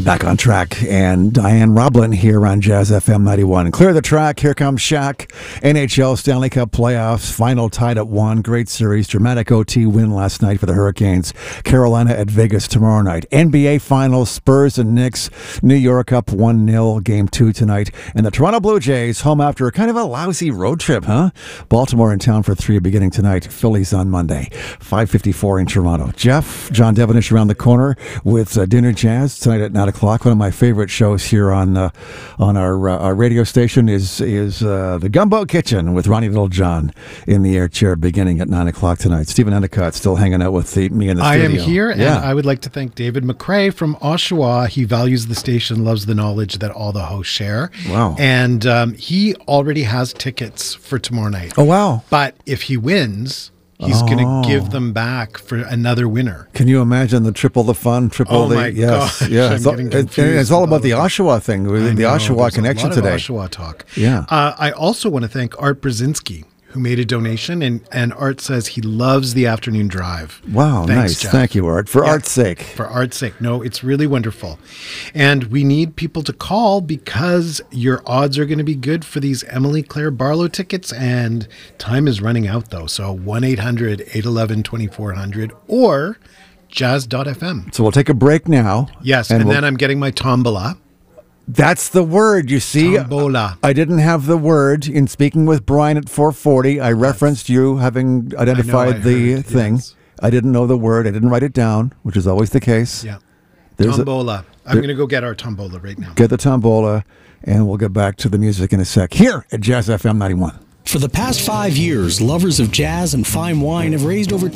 Back on track, and Diane Roblin here on Jazz FM 91. Clear the track, here comes Shaq. NHL Stanley Cup playoffs, final tied at 1. Great series, dramatic OT win last night for the Hurricanes. Carolina at Vegas tomorrow night. NBA Finals, Spurs and Knicks. New York up 1-0, Game 2 tonight. And the Toronto Blue Jays home after a kind of a lousy road trip, huh? Baltimore in town for 3 beginning tonight. Phillies on Monday, 5:54 in Toronto. Jeff, John Devenish around the corner with Dinner Jazz tonight at 9 o'clock. One of my favorite shows here on our radio station is the Gumbo Kitchen with Ronnie Littlejohn in the air chair beginning at 9 o'clock tonight. Stephen Endicott still hanging out with me in the studio. I am here, and I would like to thank David McRae from Oshawa. He values the station, loves the knowledge that all the hosts share. Wow. And he already has tickets for tomorrow night. Oh, wow. But if he wins, he's going to give them back for another winner. Can you imagine the triple the fun, triple my yes, gosh, yeah. It's all about the Oshawa thing, the Oshawa connection today. Oshawa talk. Yeah. I also want to thank Art Brzezinski, who made a donation, and Art says he loves the afternoon drive. Wow, Thanks, nice. Jeff. Thank you, Art. For art's sake. For art's sake. No, it's really wonderful. And we need people to call because your odds are going to be good for these Emily Claire Barlow tickets, and time is running out, though. So 1-800-811-2400 or jazz.fm. So we'll take a break now. Yes, and then I'm getting my tombola. That's the word, you see. Tombola. I didn't have the word in speaking with Brian at 4:40. I referenced you having identified the thing. Yes. I didn't know the word. I didn't write it down, which is always the case. Yeah. Tombola. I'm going to go get our tombola right now. Get the tombola, and we'll get back to the music in a sec. Here at Jazz FM 91. For the past 5 years, lovers of jazz and fine wine have raised over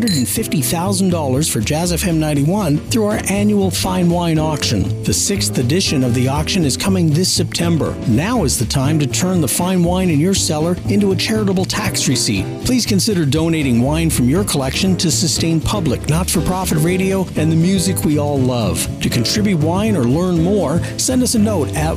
$250,000 for Jazz FM 91 through our annual Fine Wine Auction. The 6th edition of the auction is coming this September. Now is the time to turn the fine wine in your cellar into a charitable tax receipt. Please consider donating wine from your collection to sustain public, not-for-profit radio and the music we all love. To contribute wine or learn more, send us a note at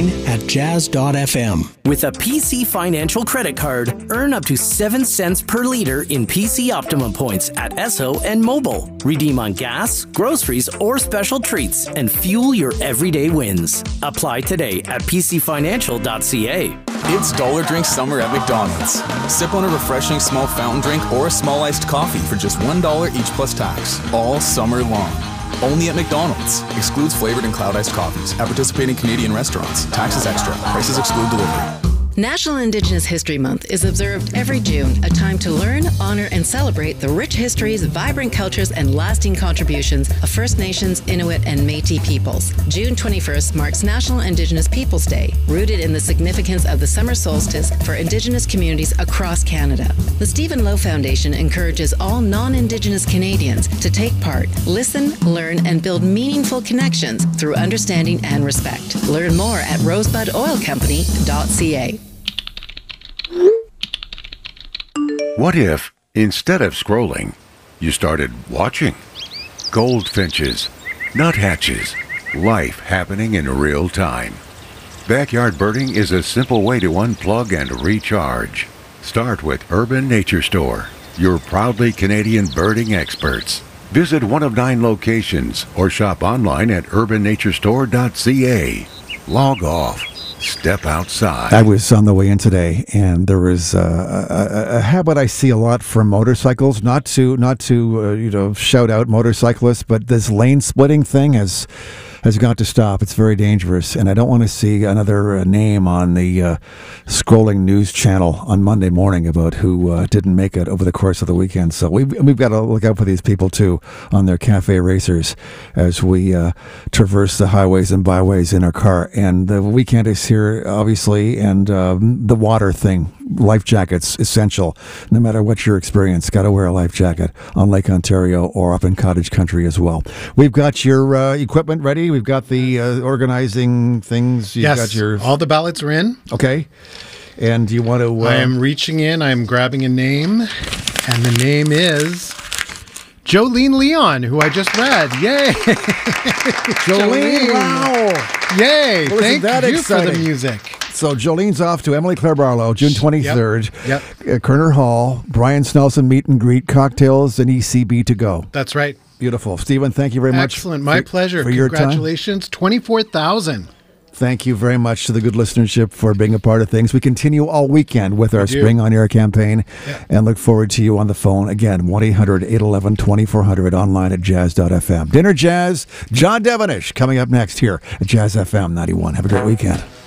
wine@jazz.fm. With a PC Financial credit card, earn up to 7 cents per liter in PC Optimum points at Esso and Mobile. Redeem on gas, groceries, or special treats and fuel your everyday wins. Apply today at pcfinancial.ca. It's Dollar Drink Summer at McDonald's. Sip on a refreshing small fountain drink or a small iced coffee for just $1 each plus tax, all summer long. Only at McDonald's. Excludes flavored and cloud iced coffees at participating Canadian restaurants. Taxes extra. Prices exclude delivery. National Indigenous History Month is observed every June, a time to learn, honor, and celebrate the rich histories, vibrant cultures, and lasting contributions of First Nations, Inuit, and Métis peoples. June 21st marks National Indigenous Peoples Day, rooted in the significance of the summer solstice for Indigenous communities across Canada. The Stephen Lowe Foundation encourages all non-Indigenous Canadians to take part, listen, learn, and build meaningful connections through understanding and respect. Learn more at rosebudoilcompany.ca. What if, instead of scrolling, you started watching? Goldfinches, nuthatches, life happening in real time. Backyard birding is a simple way to unplug and recharge. Start with Urban Nature Store, your proudly Canadian birding experts. Visit one of 9 locations or shop online at urbannaturestore.ca. Log off. Step outside. I was on the way in today, and there was a habit I see a lot from motorcycles. Not to shout out motorcyclists, but this lane splitting thing has got to stop. It's very dangerous, and I don't want to see another name on the scrolling news channel on Monday morning about who didn't make it over the course of the weekend. So we've got to look out for these people too on their cafe racers as we traverse the highways and byways in our car. And the weekend is here, obviously, and the water thing. Life jackets essential, no matter what your experience. Got to wear a life jacket on Lake Ontario or up in cottage country as well. We've got your equipment ready. We've got the organizing things. You've got your all the ballots are in. Okay, and you want to? I am reaching in. I am grabbing a name, and the name is Jolene Leon, who I just read. Yay, Jolene! Wow! Yay! Well, Thank you exciting? for the music. So Jolene's off to Emily Claire Barlow, June 23rd. Yep. Kerner Hall, Brian Snelson meet and greet, cocktails, and ECB to go. That's right. Beautiful. Stephen, thank you very much. Excellent. My pleasure. For your time. Congratulations. 24,000. Thank you very much to the good listenership for being a part of things. We continue all weekend with our Spring on Air campaign and look forward to you on the phone. Again, 1-800-811-2400, online at jazz.fm. Dinner Jazz, John Devenish, coming up next here at Jazz FM 91. Have a great weekend.